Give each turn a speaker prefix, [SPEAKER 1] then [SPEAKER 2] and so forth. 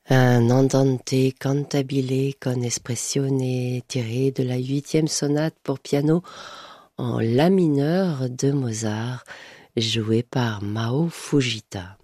[SPEAKER 1] Un andante cantabile con espressione tiré de la 8e sonate pour piano en la mineur de Mozart, joué par Mao Fujita.